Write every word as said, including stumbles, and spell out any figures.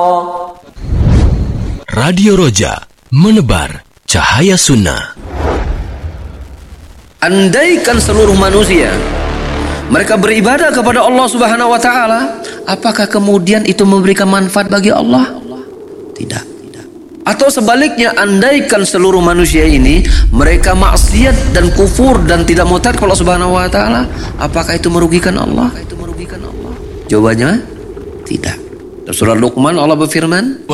Radio Roja, menebar cahaya sunnah. Andaikan seluruh manusia mereka beribadah kepada Allah Subhanahu wa taala, apakah kemudian itu memberikan manfaat bagi Allah? Tidak. Atau sebaliknya, andaikan seluruh manusia ini mereka maksiat dan kufur dan tidak mau taat kepada Allah Subhanahu wa taala, apakah itu merugikan Allah? Jawabannya tidak. Dalam surah Luqman Allah berfirman,